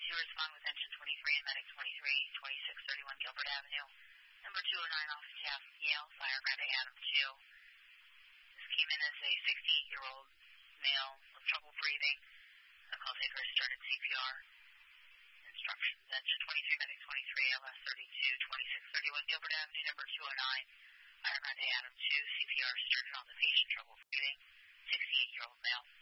to respond with engine 23 and medic 23, 2631 Gilbert Avenue. Number 209, Office Staff, Yale, Fire Grande Adam 2. This came in as a 68-year-old male with trouble breathing. The call taker started CPR. Instructions, engine 23, medic 23, LS 32, 2631 Gilbert Avenue, number 209. Fire Grande Adam 2, CPR started on the patient, trouble breathing, 68-year-old male.